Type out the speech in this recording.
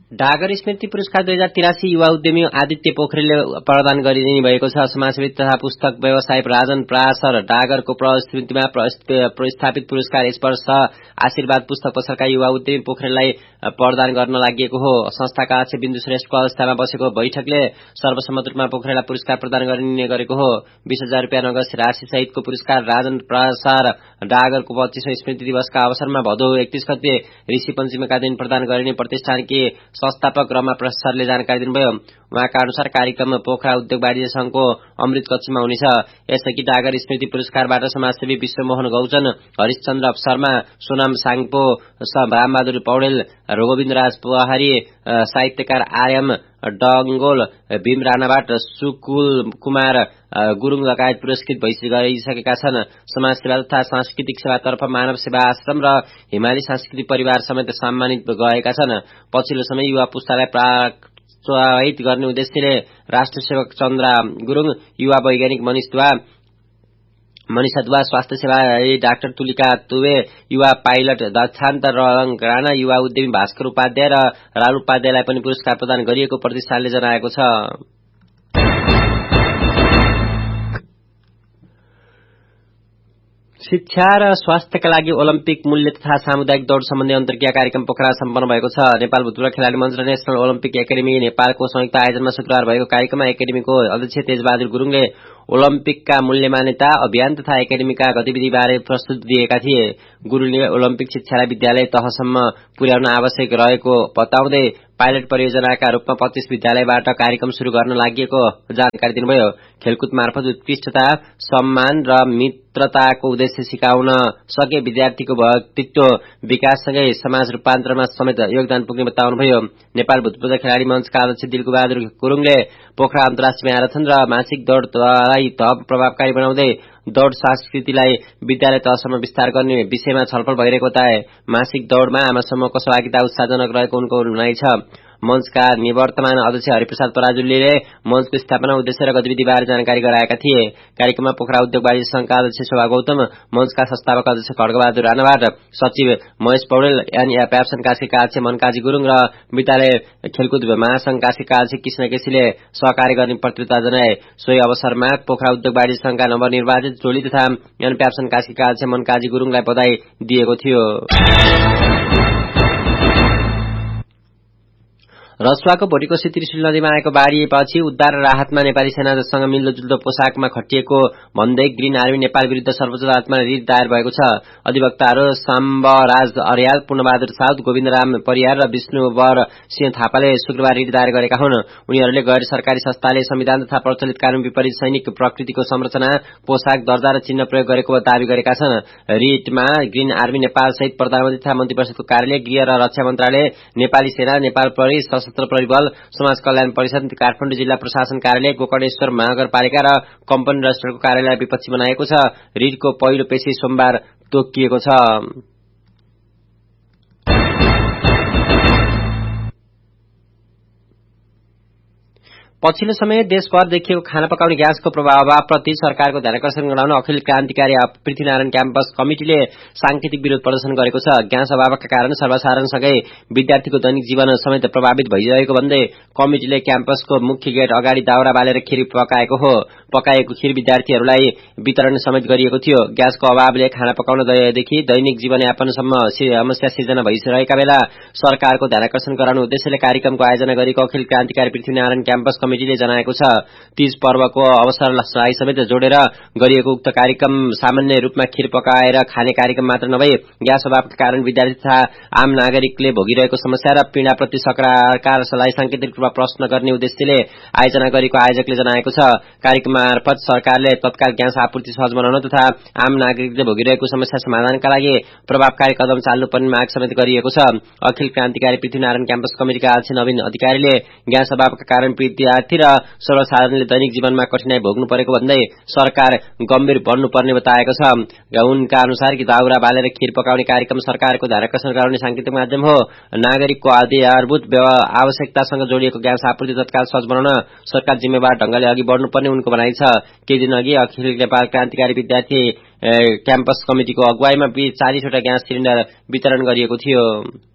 डागर स्मृति पुरस्कार 2083 युवा उद्यमी आदित्य पोखरेलले प्रदान गरिदिनु भएको छ। समाजसेवी तथा पुस्तक व्यवसायी राजन पराशर डागरको स्मृतिमा प्रस्थापित पुरस्कार यस वर्ष आशीर्वाद पुस्तक पसलका युवा उद्यमी पोखरेललाई प्रदान गर्न लागि हो। संस्थाका अध्यक्ष बिन्दु श्रेष्ठको अवस्थामा बसेको बैठकले सर्वसम्मत रूपमा पोखरेललाई पुरस्कार प्रदान गर्ने निर्णय गरेको हो। 20,000 रुपियाँ नगद राशि सहितको पुरस्कार राजन पराशर डागरको 25औं स्मृति दिवसका अवसरमा भदौ 31 गते ऋषि पञ्चमीका दिन प्रदान गरिने प्रतिष्ठानकी संस्थापक रमा प्रसादले जानकारी दिनुभयो। उहाँका अनुसार कार्यक्रम पोखरा उद्योग वाणिज्य संघको अमृत कक्षमा हुनेछ। यसअघि डागर स्मृति पुरस्कारबाट समाजसेवी विश्वमोहन गौचन, हरिशचन्द्र शर्मा, सोनाम साङपो, रामबहादुर पौडेल, गोविन्दराज पहारी, साहित्यकार आर्यम डंगोल, भीम राणाबाट सुकुल कुमार गुरुङ लगायत पुरस्कृत भइसकेका छन्। समाजसेवा तथा सांस्कृतिक सेवातर्फ मानव सेवा आश्रम र हिमाली सांस्कृतिक परिवार समेत सम्मानित गएका छन्। पछिल्लो समय युवा पुस्तालाई प्रोत्साहित गर्ने उद्देश्यले राष्ट्र सेवक चन्द्रा गुरुङ, युवा वैज्ञानिक मनिषा दुवा, स्वास्थ्य सेवा डाक्टर तुलिका तुवे, युवा पाइलट दक्षान्त रङ राणा, युवा उद्यमी भास्कर उपाध्याय र राहुल उपाध्यायलाई पनि पुरस्कार प्रदान गरिएको प्रतिष्ठानले जनाएको छ। शिक्षा र स्वास्थ्यका लागि ओलम्पिक मूल्य तथा सामुदायिक दौड़ सम्बन्धी अन्तर्क्रिया कार्यक्रम पोखरा सम्पन्न भएको छ। नेपाल भूतपूर्व खेलाडी मञ्च र नेशनल ओलम्पिक एकाडेमी नेपालको संयुक्त आयोजनमा शुक्रबार भएको कार्यक्रममा एकाडेमीको अध्यक्ष तेजबहादुर गुरुङले ओलम्पिकका मूल्य मान्यता अभियान तथा एकाडेमीका गतिविधिबारे प्रस्तुति दिएका थिए। गुरुङले ओलम्पिक शिक्षालाई विद्यालय तहसम्म पुर्याउन आवश्यक रहेको बताउँदै पाइलट परियोजनाका रूपमा 25 विद्यालयबाट कार्यक्रम शुरू गर्न लागि जानकारी दिनुभयो। खेलकुद मार्फत उत्कृष्टता, सम्मान र मित्रताको उद्देश्य सिकाउन सके विद्यार्थीको व्यक्तित्व विकाससँगै समाज रूपान्तरणमा समेत योगदान पुग्ने बताउनुभयो। नेपाल भूतपूर्व खेलाडी मञ्चका अध्यक्ष दिलबहादुर गुरुङले पोखरा अन्तर्राष्ट्रिय म्याराथन र मासिक दौड़लाई थप प्रभावकारी बनाउँदै दौड़ संस्कृतिलाई विद्यालय तहसम्म विस्तार गर्ने विषयमा छलफल भइरहेको बताए। मासिक दौड़मा आमा समूहको सहभागिता उत्साहजनक रहेको उनको भनाइ छ। मञ्चका निवर्तमान अध्यक्ष हरिप्रसाद पराजुलीले मञ्चको स्थापना उद्देश्य र गतिविधिबारे जानकारी गराएका थिए। कार्यक्रममा पोखरा उद्योग वाणिज्य संघका अध्यक्ष शोभा गौतम, मञ्चका संस्थापक अध्यक्ष खड्गबहादुर राणाबाट सचिव महेश पौडेल, प्याप्सन कास्कीका अध्यक्ष मनकाजी गुरुङ र विद्यालय खेलकुद महासंघ कास्कीका अध्यक्ष कृष्ण केसीले सहकार्य गर्ने प्रतिबद्धता जनाए। सोही अवसरमा पोखरा उद्योग वाणिज्य संघका नवनिर्वाचित टोली तथा प्याप्सन कास्कीका अध्यक्ष मनकाजी गुरुङलाई बधाई दिएको थियो। रसुवाको भोटिकोशी त्रिशुली नदीमा आएको बाढ़ीपछि उद्धार र राहतमा नेपाली सेनासँग मिल्दोजुल्दो पोसाकमा खटिएको भन्दै ग्रीन आर्मी नेपाल विरूद्ध सर्वोच्च अदालतमा रिट दायर भएको छ। अधिवक्ताहरू साम्बराज अर्याल, पूर्णबहादुर साउद, गोविन्दराम परियार र विष्णुवर सिंह थापाले शुक्रबार रिट दायर गरेका हुन्। उनीहरूले गैर सरकारी संस्थाले संविधान तथा प्रचलित कानून विपरीत सैनिक प्रकृतिको संरचना, पोसाक, दर्जा र चिन्ह प्रयोग गरेको दावी गरेका छन्। रिटमा ग्रीन आर्मी नेपाल सहित प्रधानमन्त्री तथा मन्त्री परिषदको कार्यालय, गृह र रक्षा मन्त्रालय, नेपाली सेना, नेपाल प्रहरी, सशस्त्र प्रहरी बल, समाज कल्याण परिषद, काठमाडौँ जिल्ला प्रशासन कार्यालय, गोकर्णेश्वर महानगरपालिका र कम्पनी रजिस्ट्रारको कार्यालय विपक्षी बनाएको छ। रिटको पहिलो पेशी सोमबार तोकिएको छ। पछिल्लो समय देशभर देखिएको खाना पकाउने ग्यासको प्रभावप्रति सरकारको ध्यानकर्षण गराउन अखिल क्रान्तिकारी पृथ्वीनारायण क्याम्पस कमिटिले सांकेतिक विरोध प्रदर्शन गरेको छ। ग्यास अभावका कारण सर्वसाधारणसँगै विद्यार्थीको दैनिक जीवन समेत प्रभावित भइरहेको भन्दै कमिटिले क्याम्पसको मुख्य गेट अगाडि दाउरा बालेर खिर पकाएको हो। पकाएको खिर विद्यार्थीहरूलाई वितरण समेत गरिएको थियो। ग्यासको अभावले खाना पकाउनदेखि दैनिक जीवनयापनसम्म समस्या सिर्जना भइरहेका बेला सरकारको ध्यानकर्षण गराउने उद्देश्यले कार्यक्रमको आयोजना गरेको अखिल क्रान्तिकारी पृथ्वीनारायण क्याम्पस कमिटिले जनाएको छ। तीज पर्वको अवसरलाई समेत जोडेर गरिएको उक्त कार्यक्रम सामान्य रूपमा खिर पकाएर खाने कार्यक्रम मात्र नभई ग्यास अभावका कारण विद्यार्थी तथा आम नागरिकले भोगिरहेको समस्या र पीड़ाप्रति सरकारलाई सांकेतिक रूपमा प्रश्न गर्ने उद्देश्यले आयोजना गरेको आयोजकले जनाएको छ। कार्यक्रम मार्फत सरकारले तत्काल ग्यास आपूर्ति सहज बनाउन तथा आम नागरिकले भोगिरहेको समस्या समाधानका लागि प्रभावकारी कदम चाल्नुपर्ने माग समेत गरिएको छ। अखिल क्रान्तिकारी पृथ्वीनारायण क्याम्पस कमिटिका अध्यक्ष नवीन अधिकारीले ग्यास अभावका कारण विद्यार्थी र सर्वसाधारणले दैनिक जीवनमा कठिनाई भोग्नु परेको भन्दै सरकार गम्भीर बन्नुपर्ने बताएको छ। उनका अनुसार कि दाउरा बालेर खिर पकाउने कार्यक्रम सरकारको ध्यानकर्षण गराउने सांकेतिक माध्यम हो। नागरिकको आधारभूत आवश्यकतासँग जोडिएको ग्यास आपूर्ति तत्काल सहज बनाउन सरकार जिम्मेवार ढंगले अघि बढ्नुपर्ने उनको भनाइ छ। केही दिन अघि अखिल नेपाल क्रान्तिकारी विद्यार्थी क्याम्पस कमिटिको अगुवाईमा 40 वटा ग्यास सिलिन्डर वितरण गरिएको थियो।